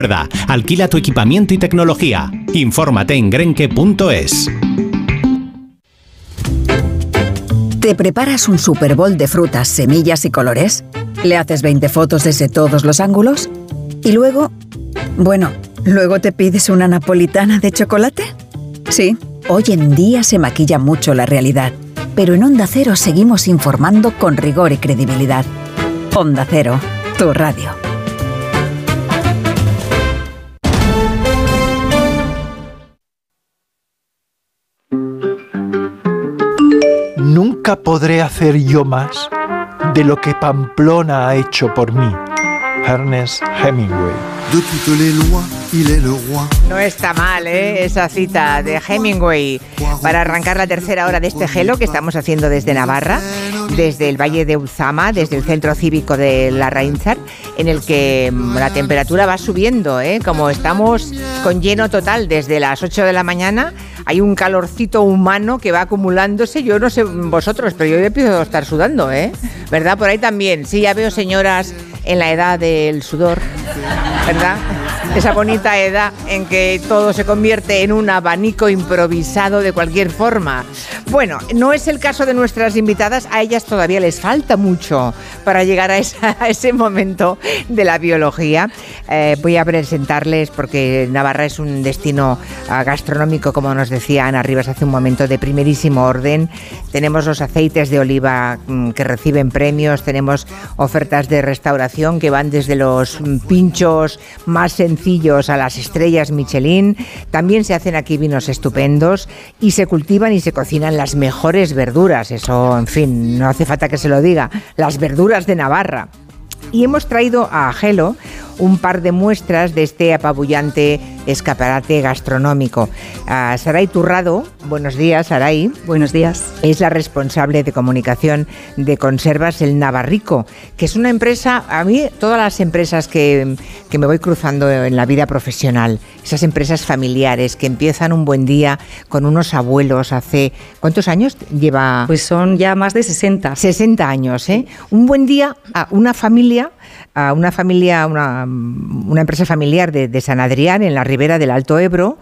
Alquila tu equipamiento y tecnología. Infórmate en grenke.es. ¿Te preparas un Super Bowl de frutas, semillas y colores? ¿Le haces 20 fotos desde todos los ángulos? ¿Y luego? Bueno, ¿luego te pides una napolitana de chocolate? Sí, hoy en día se maquilla mucho la realidad, pero en Onda Cero seguimos informando con rigor y credibilidad. Onda Cero, tu radio. Nunca podré hacer yo más de lo que Pamplona ha hecho por mí. Ernest Hemingway. No está mal, esa cita de Hemingway para arrancar la tercera hora de este Gelo que estamos haciendo desde Navarra, desde el Valle de Ulzama, desde el Centro Cívico de Larraíntzar, en el que la temperatura va subiendo, como estamos con lleno total desde las 8 de la mañana. Hay un calorcito humano que va acumulándose. Yo no sé vosotros, pero yo empiezo a estar sudando, ¿verdad? Por ahí también. Sí, ya veo señoras en la edad del sudor, ¿verdad? Esa bonita edad en que todo se convierte en un abanico improvisado de cualquier forma. Bueno, no es el caso de nuestras invitadas. A ellas todavía les falta mucho para llegar a ese momento de la biología. Voy a presentarles, porque Navarra es un destino gastronómico, como nos decía Ana Rivas hace un momento, de primerísimo orden. Tenemos los aceites de oliva que reciben premios, tenemos ofertas de restauración que van desde los pinchos más sencillos a las estrellas Michelin. También se hacen aquí vinos estupendos y se cultivan y se cocinan las mejores verduras. Eso, en fin, no hace falta que se lo diga. Las verduras de Navarra. Y hemos traído a Gelo un par de muestras de este apabullante escaparate gastronómico. Saray Turrado, buenos días, Saray. Buenos días. Es la responsable de comunicación de Conservas El Navarrico, que es una empresa, a mí todas las empresas que me voy cruzando en la vida profesional, esas empresas familiares que empiezan un buen día con unos abuelos hace... ¿Cuántos años lleva? Pues son ya más de 60. 60 años, ¿eh? Un buen día a una familia, una empresa familiar de San Adrián, en la ribera del Alto Ebro,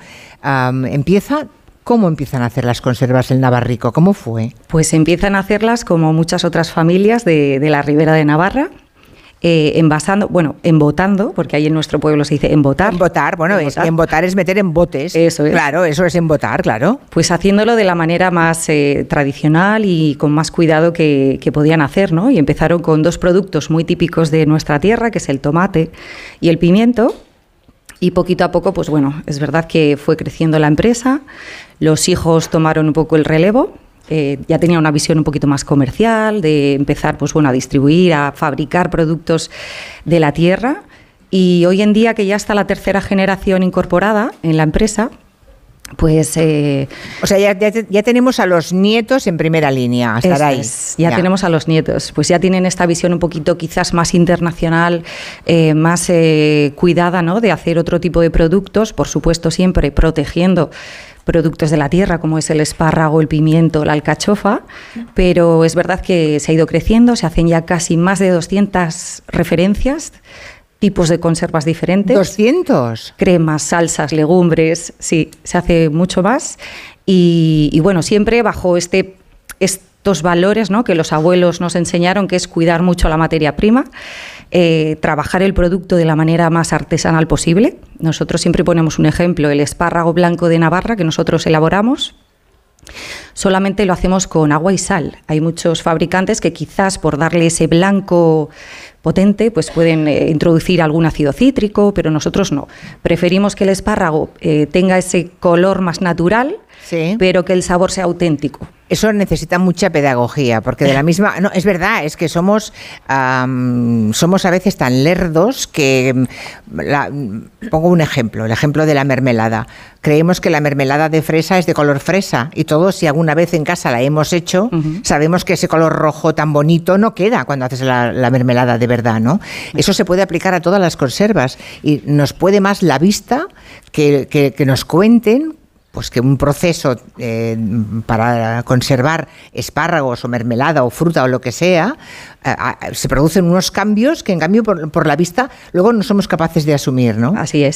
¿Cómo empiezan a hacer las conservas El Navarrico? ¿Cómo fue? Pues empiezan a hacerlas como muchas otras familias de la ribera de Navarra, embotando, porque ahí en nuestro pueblo se dice embotar. Embotar, embotar es meter en botes. Eso es. Claro, eso es embotar, claro. Pues haciéndolo de la manera más tradicional y con más cuidado que podían hacer, ¿no? Y empezaron con dos productos muy típicos de nuestra tierra, que es el tomate y el pimiento. Y poquito a poco, pues bueno, es verdad que fue creciendo la empresa, los hijos tomaron un poco el relevo, ya tenía una visión un poquito más comercial, de empezar pues bueno, a distribuir, a fabricar productos de la tierra, y hoy en día que ya está la tercera generación incorporada en la empresa, pues... o sea, ya tenemos a los nietos en primera línea, Saray. Ya tenemos a los nietos, pues ya tienen esta visión un poquito quizás más internacional, más cuidada, ¿no?, de hacer otro tipo de productos, por supuesto siempre protegiendo productos de la tierra como es el espárrago, el pimiento, la alcachofa, pero es verdad que se ha ido creciendo, se hacen ya casi más de 200 referencias, tipos de conservas diferentes. ¿200? Cremas, salsas, legumbres, sí, se hace mucho más. Y bueno, siempre bajo estos valores, ¿no?, que los abuelos nos enseñaron, que es cuidar mucho la materia prima, trabajar el producto de la manera más artesanal posible. Nosotros siempre ponemos un ejemplo, el espárrago blanco de Navarra, que nosotros elaboramos, solamente lo hacemos con agua y sal. Hay muchos fabricantes que quizás por darle ese blanco potente pues pueden introducir algún ácido cítrico, pero nosotros no. Preferimos que el espárrago tenga ese color más natural, sí, pero que el sabor sea auténtico. Eso necesita mucha pedagogía, porque de la misma... No, es verdad, es que somos a veces tan lerdos que... pongo un ejemplo, el ejemplo de la mermelada. Creemos que la mermelada de fresa es de color fresa, y todos, si alguna vez en casa la hemos hecho, sabemos que ese color rojo tan bonito no queda cuando haces la mermelada de verdad, ¿no? Eso se puede aplicar a todas las conservas, y nos puede más la vista que nos cuenten pues que un proceso para conservar espárragos o mermelada o fruta o lo que sea, se producen unos cambios que en cambio por la vista luego no somos capaces de asumir, ¿no? Así es.